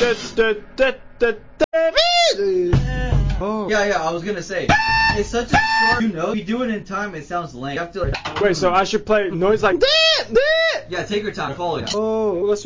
Oh. Yeah, I was gonna say. It's such a short, if you do it in time, it sounds lame. You have to Wait, so I should play noise like that? Yeah, take your time, follow it. Oh, let's